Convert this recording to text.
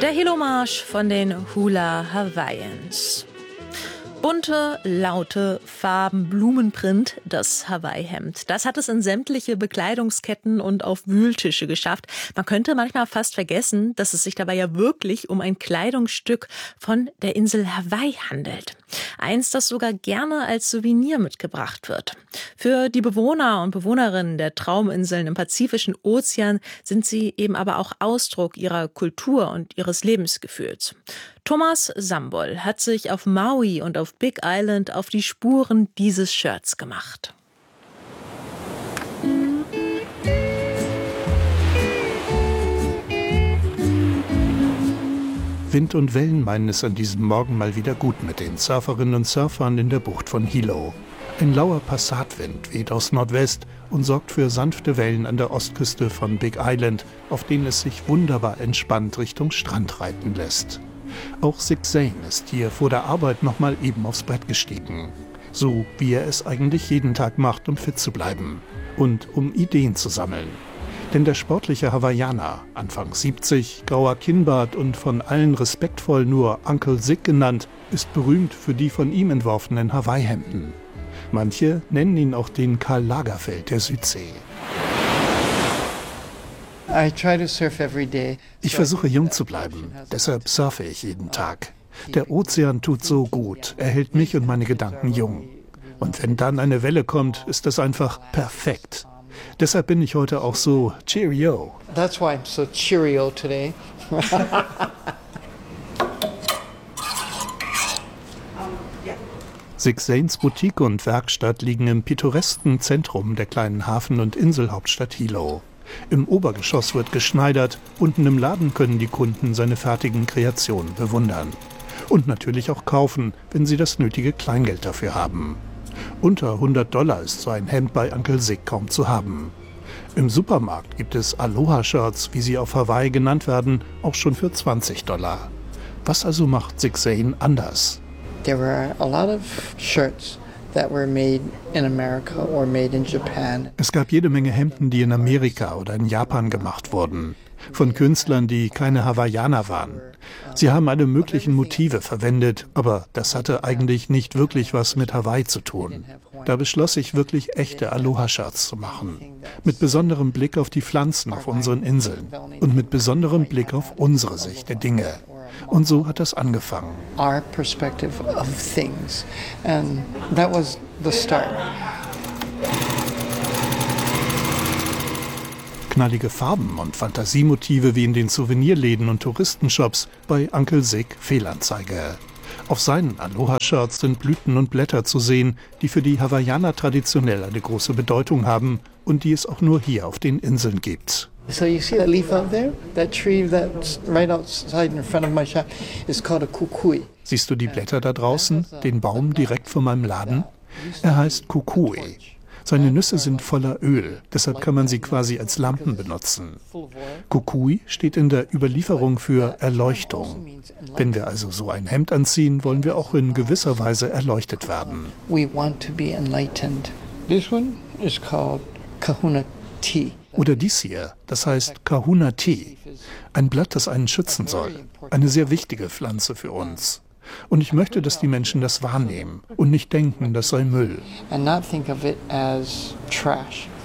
Der Hilo-Marsch von den Hula Hawaiians. Bunte, laute Farben, Blumenprint, das Hawaii-Hemd. Das hat es in sämtliche Bekleidungsketten und auf Wühltische geschafft. Man könnte manchmal fast vergessen, dass es sich dabei ja wirklich um ein Kleidungsstück von der Insel Hawaii handelt. Eins, das sogar gerne als Souvenir mitgebracht wird. Für die Bewohner und Bewohnerinnen der Trauminseln im Pazifischen Ozean sind sie eben aber auch Ausdruck ihrer Kultur und ihres Lebensgefühls. Thomas Sambol hat sich auf Maui und auf Big Island auf die Spuren dieses Shirts gemacht. Wind und Wellen meinen es an diesem Morgen mal wieder gut mit den Surferinnen und Surfern in der Bucht von Hilo. Ein lauer Passatwind weht aus Nordwest und sorgt für sanfte Wellen an der Ostküste von Big Island, auf denen es sich wunderbar entspannt Richtung Strand reiten lässt. Auch Six Zane ist hier vor der Arbeit nochmal eben aufs Brett gestiegen. So wie er es eigentlich jeden Tag macht, um fit zu bleiben und um Ideen zu sammeln. Denn der sportliche Hawaiianer, Anfang 70, grauer Kinnbart und von allen respektvoll nur Uncle Zig genannt, ist berühmt für die von ihm entworfenen Hawaii-Hemden. Manche nennen ihn auch den Karl Lagerfeld der Südsee. Ich versuche jung zu bleiben, deshalb surfe ich jeden Tag. Der Ozean tut so gut, er hält mich und meine Gedanken jung. Und wenn dann eine Welle kommt, ist das einfach perfekt. Deshalb bin ich heute auch so Cheerio. That's why I'm so cheerio today. Six Zanes Boutique und Werkstatt liegen im pittoresken Zentrum der kleinen Hafen- und Inselhauptstadt Hilo. Im Obergeschoss wird geschneidert, unten im Laden können die Kunden seine fertigen Kreationen bewundern. Und natürlich auch kaufen, wenn sie das nötige Kleingeld dafür haben. Unter $100 ist so ein Hemd bei Uncle Zig kaum zu haben. Im Supermarkt gibt es Aloha-Shirts, wie sie auf Hawaii genannt werden, auch schon für $20. Was also macht Six Zane anders? There were a lot of shirts that were made in America or made in Japan. Es gab jede Menge Hemden, die in Amerika oder in Japan gemacht wurden. Von Künstlern, die keine Hawaiianer waren. Sie haben alle möglichen Motive verwendet, aber das hatte eigentlich nicht wirklich was mit Hawaii zu tun. Da beschloss ich wirklich echte Aloha-Shirts zu machen. Mit besonderem Blick auf die Pflanzen auf unseren Inseln und mit besonderem Blick auf unsere Sicht der Dinge. Und so hat das angefangen. Our perspective of things. And that was the start. Knallige Farben und Fantasiemotive wie in den Souvenirläden und Touristenshops, bei Uncle Zig Fehlanzeige. Auf seinen Aloha-Shirts sind Blüten und Blätter zu sehen, die für die Hawaiianer traditionell eine große Bedeutung haben und die es auch nur hier auf den Inseln gibt. So you see that leaf out there? That tree that's right outside in front of my shop is called a kukui. Siehst du die Blätter da draußen, den Baum direkt vor meinem Laden? Er heißt Kukui. Seine Nüsse sind voller Öl, deshalb kann man sie quasi als Lampen benutzen. Kukui steht in der Überlieferung für Erleuchtung. Wenn wir also so ein Hemd anziehen, wollen wir auch in gewisser Weise erleuchtet werden. We want to be enlightened. This one is called kahuna tea. Oder dies hier, das heißt Kahuna Tea, ein Blatt, das einen schützen soll. Eine sehr wichtige Pflanze für uns. Und ich möchte, dass die Menschen das wahrnehmen und nicht denken, das sei Müll. And not think of it as trash.